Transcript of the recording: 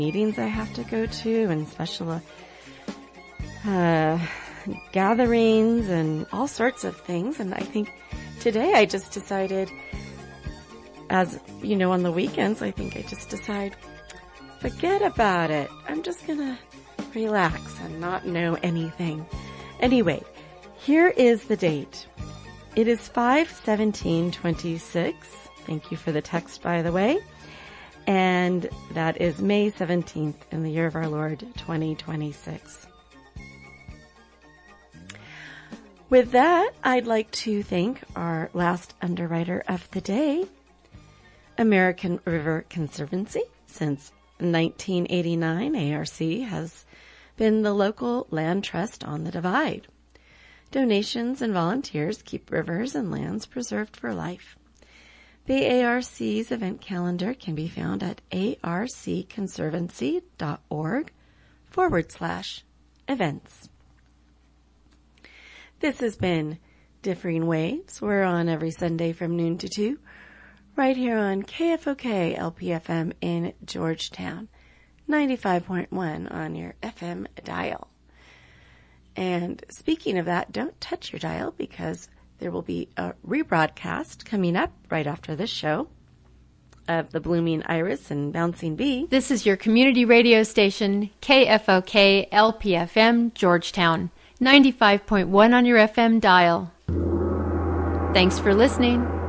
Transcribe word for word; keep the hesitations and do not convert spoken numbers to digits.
meetings I have to go to and special uh, gatherings and all sorts of things. And I think today I just decided, as you know, on the weekends, I think I just decide, forget about it. I'm just going to relax and not know anything. Anyway, here is the date. It is five seventeen twenty-six. Thank you for the text, by the way. And that is May seventeenth in the year of our Lord, twenty twenty-six. With that, I'd like to thank our last underwriter of the day, American River Conservancy. Since nineteen eighty-nine, A R C has been the local land trust on the Divide. Donations and volunteers keep rivers and lands preserved for life. The A R C's event calendar can be found at arcconservancy.org forward slash events. This has been Differing Waves. We're on every Sunday from noon to two, right here on K F O K L P F M in Georgetown, ninety-five point one on your F M dial. And speaking of that, don't touch your dial because there will be a rebroadcast coming up right after this show of the Blooming Iris and Bouncing Bee. This is your community radio station, K F O K L P F M, Georgetown, ninety-five point one on your F M dial. Thanks for listening.